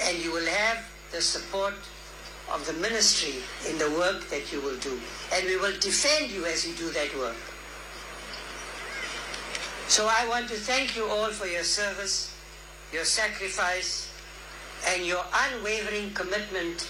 and you will have the support of the ministry in the work that you will do. And we will defend you as you do that work. So I want to thank you all for your service, your sacrifice, and your unwavering commitment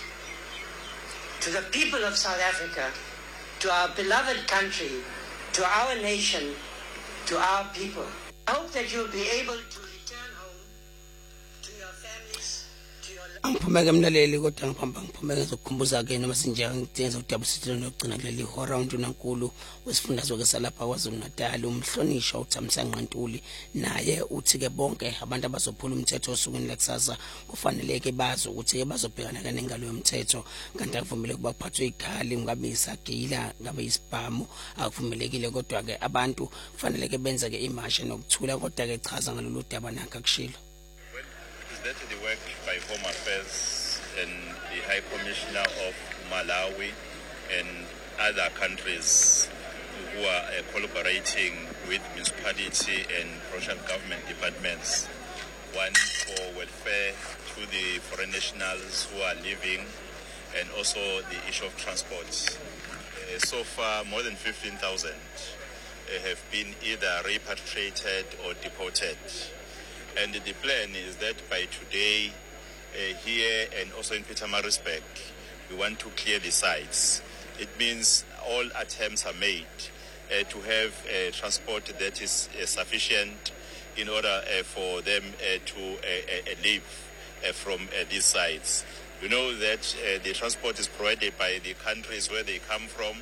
to the people of South Africa, to our beloved country, to our nation, to our people. I hope that you'll be able to return home to your families, to your Angiphumeka mlaleli kodwa ngiphumeka ngizokukhumbuza ke noma sinjani ngidinga ukudabusithela nokugcina kuleli hora uNtunankulu wesifundazwe ke salapha KwaZulu-Natal umhlonishwa uThamsanqa Ntuli naye uthi ke bonke abantu abazophula umthetho osukwini lekusasa kufanele ke bazi ukuthi ke bazobhekana ke nengalo yomthetho kanti akuvumele kuba kuphathwe ikhali ngabe isagila ngabe isibhamu akuvumelekile kodwa ke abantu kufanele ke benze ke imarsha nokuthula kodwa ke chaza ngalolu daba nakho akushilo. That the work by Home Affairs and the High Commissioner of Malawi and other countries who are collaborating with municipality and provincial government departments. One for welfare to the foreign nationals who are living, and also the issue of transport. So far, more than 15,000 have been either repatriated or deported. And the plan is that by today, here and also in Pietermaritzburg, we want to clear the sites. It means all attempts are made to have transport that is sufficient in order for them to leave from these sites. We know that the transport is provided by the countries where they come from.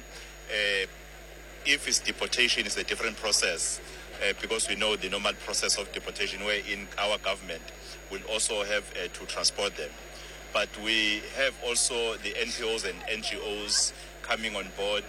If it's deportation, it's a different process. Because we know the normal process of deportation, where in our government will also have to transport them. But we have also the NPOs and NGOs coming on board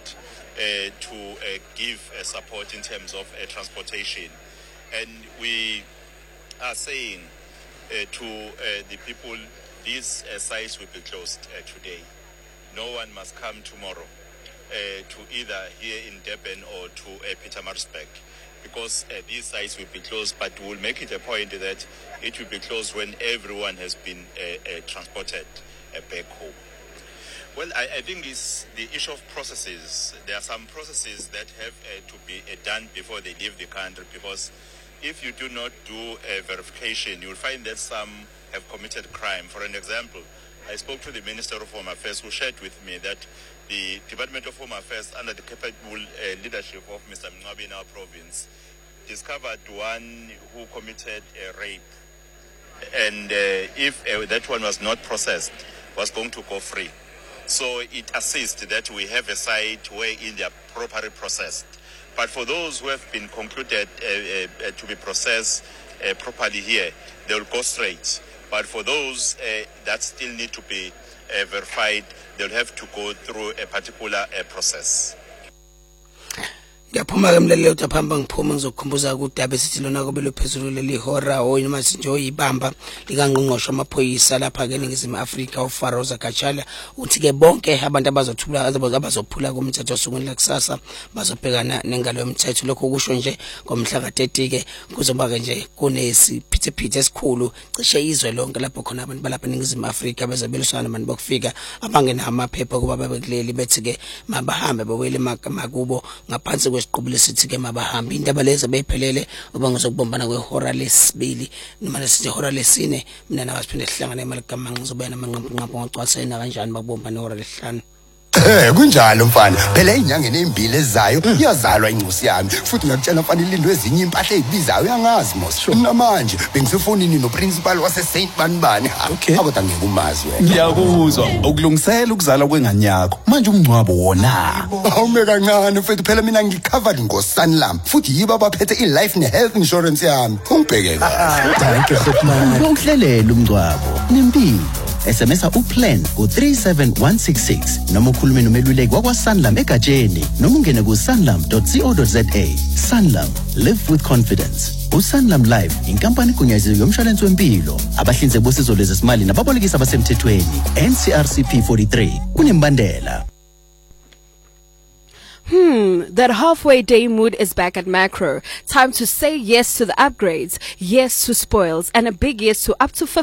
to give support in terms of transportation. And we are saying to the people, these sites will be closed today. No one must come tomorrow to either here in Durban or to Pietermaritzburg, because these sites will be closed, but we'll make it a point that it will be closed when everyone has been transported back home. Well, I think it's the issue of processes. There are some processes that have to be done before they leave the country, because if you do not do a verification, you will find that some have committed crime. For an example, I spoke to the Minister of Home Affairs, who shared with me that the Department of Home Affairs, under the capable leadership of Mr. Mncwabi in our province, discovered one who committed a rape. And if that one was not processed, was going to go free. So it assists that we have a site wherein they are properly processed. But for those who have been concluded to be processed properly here, they will go straight. But for those that still need to be verified, they'll have to go through a particular process. Ngiyaphuma ke mlelelo utaphamba ngiphuma ngizokukhumbuza kudaba esithi lona kobelo phezulu leli hora oyima sinje oyibamba likangqongqosho amaphoyisa lapha ke eNingizimu Afrika uFaroza Gatshala uthi ke bonke abantu abazophula komthetho osukwini lekusasa bazobhekana nengalo yomthetho. Lokho kusho nje ngomhla ka-30 ke kuzoba ke nje kunesiphithephithe esikhulu cishe izwe lonke lapho khona abantu balapha eNingizimu Afrika bezabelisana nabantu bokufika abangena amaphepha kuba babekuleli bethi ke mabahambe bawele makubo ngaphansi kwesiqubule sithi ke mabahambe indaba lezi beyiphelele obangizokubombana kwehora lesibili noma lesithi ihora lesine mina nawe siphinde sihlangane eMaligama ngizobuya namanqampunqampu ngocwasena kanjani bakubombana ihora lesihlanu. Kunjalo mfana phela inyangeni embili ezayo iyazalwa incosi yami futhi ngakutshela mfana ilindwe ezinye impahla ezibizayo uyangazi mos namanje bengisefonini noprincipal wase Saint Banibani akho ngeke umazi wena. Ngiyakuzwa ukulungisela ukuzala kwengane yakho manje umncwabo wona awume kancane mfethu phela mina ngicovered ngoSanlam futhi yibo abaphethe iLife neHealth Insurance yami ungibheke kahle. Thank you Khotman ukuhlelela umncwabo nempilo SMS uplan ku37166 noma ukhulume nomeluleki wakwaSanlam egatsheni noma ungene ku sanlam.co.za. Sanlam, live with confidence. uSanlam Life inkampani egunyaziwe yomshwalense wempilo abahlinzeki bosizo lwezesimali nababolekisi abasemthethweni NCRCP 43 kunembandela. That halfway day mood is back at Macro. Time to say yes to the upgrades, yes to spoils, and a big yes to up to